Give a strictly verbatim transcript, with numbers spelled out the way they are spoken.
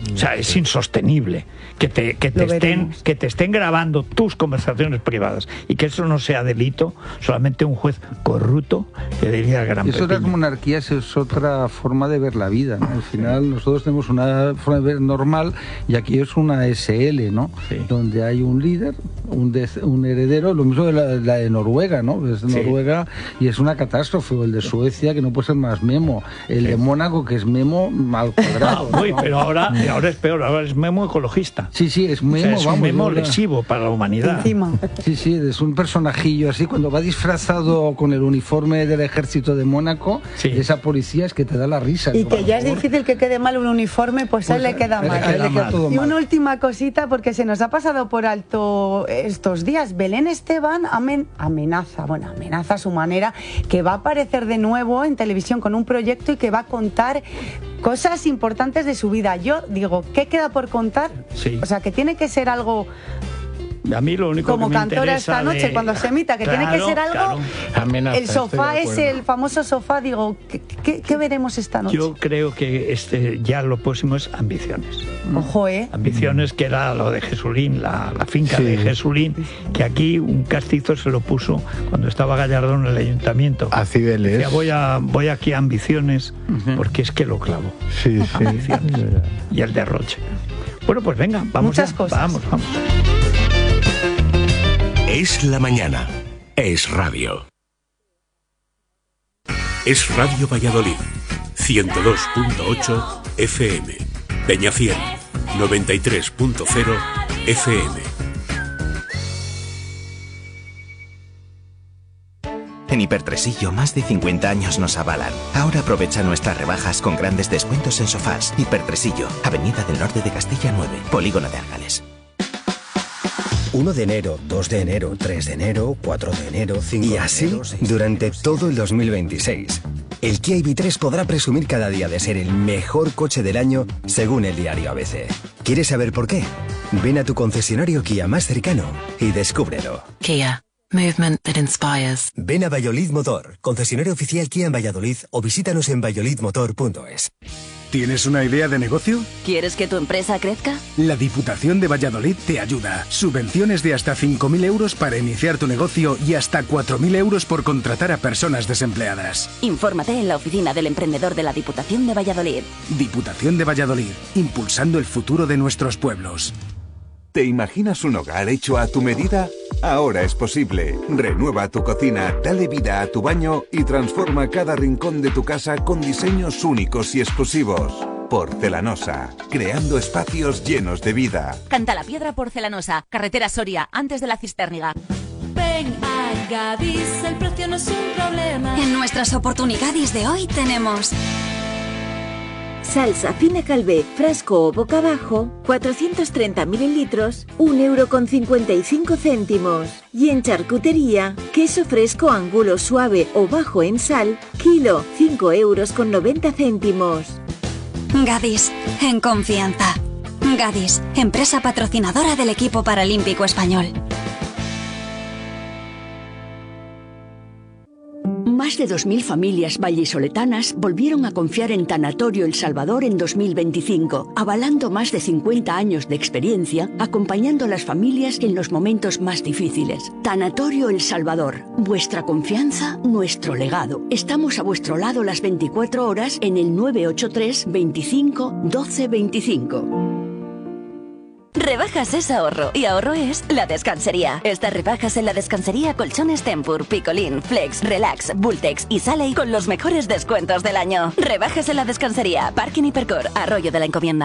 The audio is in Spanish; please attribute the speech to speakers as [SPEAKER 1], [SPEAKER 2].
[SPEAKER 1] O sea, es insostenible que te, que te estén, que te estén grabando tus conversaciones privadas y que eso no sea delito. Solamente un juez corrupto que diría el gran
[SPEAKER 2] Eso
[SPEAKER 1] pepino.
[SPEAKER 2] de las monarquías es otra forma de ver la vida, ¿no? Al final nosotros tenemos una forma de ver normal y aquí es una ese ele, ¿no? Sí. Donde hay un líder, un, de, un heredero, lo mismo de la, la de Noruega, ¿no? Es de sí. Noruega y es una catástrofe. O el de Suecia, que no puede ser más memo. El sí. de Mónaco, que es memo al cuadrado.
[SPEAKER 1] Ah, uy, ¿no? Pero ahora, ahora es peor, ahora es memo ecologista.
[SPEAKER 2] Sí, sí, es memo, o sea,
[SPEAKER 1] es
[SPEAKER 2] vamos,
[SPEAKER 1] un memo
[SPEAKER 2] ahora...
[SPEAKER 1] lesivo para la humanidad.
[SPEAKER 3] Encima.
[SPEAKER 2] Sí, sí, es un personajillo así, cuando va disfrazado con el uniforme del ejército de Mónaco, sí. esa policía es que te da la risa.
[SPEAKER 3] Y que ya es difícil que quede mal un uniforme, pues, pues a él le queda mal.
[SPEAKER 2] A él le queda todo
[SPEAKER 3] y
[SPEAKER 2] mal.
[SPEAKER 3] una última cosita, porque se nos ha pasado por alto estos días. Belén Esteban amen, amenaza, bueno, amenaza a su manera, que va a aparecer de nuevo en televisión con un proyecto y que va a contar cosas importantes de su vida. Yo digo, ¿qué queda por contar?
[SPEAKER 1] Sí.
[SPEAKER 3] O sea, que tiene que ser algo...
[SPEAKER 1] A mí lo único
[SPEAKER 3] como
[SPEAKER 1] que me
[SPEAKER 3] cantora esta noche,
[SPEAKER 1] de...
[SPEAKER 3] cuando se emita, que
[SPEAKER 1] claro,
[SPEAKER 3] tiene que ser algo...
[SPEAKER 1] Claro.
[SPEAKER 4] Amenaza,
[SPEAKER 3] el sofá es el famoso sofá, digo, ¿qué, qué, qué veremos esta noche?
[SPEAKER 1] Yo creo que este ya lo próximo es Ambiciones.
[SPEAKER 3] Ojo, ¿eh?
[SPEAKER 1] Ambiciones, que era lo de Jesulín, la, la finca sí. de Jesulín, que aquí un castizo se lo puso cuando estaba Gallardón en el ayuntamiento.
[SPEAKER 4] A Cibeles.
[SPEAKER 1] Decía, voy, a, voy aquí a Ambiciones, uh-huh. porque es que lo clavo.
[SPEAKER 4] Sí, sí.
[SPEAKER 1] Ambiciones. Y el derroche. Bueno, pues venga, vamos
[SPEAKER 3] Muchas
[SPEAKER 1] ya.
[SPEAKER 3] cosas.
[SPEAKER 1] Vamos, vamos.
[SPEAKER 5] Es la mañana. Es radio. Es Radio Valladolid. ciento dos punto ocho F M. Peñafiel. noventa y tres punto cero F M.
[SPEAKER 6] En Hipertresillo, más de cincuenta años nos avalan. Ahora aprovecha nuestras rebajas con grandes descuentos en sofás. Hipertresillo, Avenida del Norte de Castilla nueve, Polígono de Argales.
[SPEAKER 7] uno de enero, dos de enero, tres de enero, cuatro de enero, cinco de enero... Y así, durante todo el dos mil veintiséis. El Kia I V tres podrá presumir cada día de ser el mejor coche del año, según el diario A B C. ¿Quieres saber por qué? Ven a tu concesionario Kia más cercano y descúbrelo.
[SPEAKER 8] Kia. Movement that inspires.
[SPEAKER 7] Ven a Valladolid Motor, concesionario oficial Kia en Valladolid, o visítanos en valladolid motor punto es.
[SPEAKER 9] ¿Tienes una idea de negocio?
[SPEAKER 8] ¿Quieres que tu empresa crezca?
[SPEAKER 9] La Diputación de Valladolid te ayuda. Subvenciones de hasta cinco mil euros para iniciar tu negocio y hasta cuatro mil euros por contratar a personas desempleadas.
[SPEAKER 8] Infórmate en la oficina del emprendedor de la Diputación de Valladolid.
[SPEAKER 9] Diputación de Valladolid, impulsando el futuro de nuestros pueblos.
[SPEAKER 10] ¿Te imaginas un hogar hecho a tu medida? Ahora es posible. Renueva tu cocina, dale vida a tu baño y transforma cada rincón de tu casa con diseños únicos y exclusivos. Porcelanosa, creando espacios llenos de vida.
[SPEAKER 8] Cantalapiedra Porcelanosa, carretera Soria, antes de la Cisterniga.
[SPEAKER 11] Ven a Gadis, el precio no es un problema.
[SPEAKER 12] En nuestras oportunidades de hoy tenemos...
[SPEAKER 13] Salsa fina Calvé, frasco o boca abajo, cuatrocientos treinta mililitros, un euro con cincuenta y cinco céntimos. Y en charcutería, queso fresco angulo suave o bajo en sal, kilo, cinco euros con noventa céntimos.
[SPEAKER 12] Gadis, en confianza. Gadis, empresa patrocinadora del equipo paralímpico español.
[SPEAKER 14] Más de dos mil familias vallisoletanas volvieron a confiar en Tanatorio El Salvador en dos mil veinticinco, avalando más de cincuenta años de experiencia, acompañando a las familias en los momentos más difíciles. Tanatorio El Salvador, vuestra confianza, nuestro legado. Estamos a vuestro lado las veinticuatro horas en el nueve ocho tres, veinticinco, doce veinticinco.
[SPEAKER 8] Rebajas es ahorro y ahorro es La Descansería. Estas rebajas en La Descansería, colchones Tempur, Picolín, Flex, Relax, Bultex y Sally con los mejores descuentos del año. Rebajas en La Descansería, Parking Hipercor, Arroyo de la Encomienda.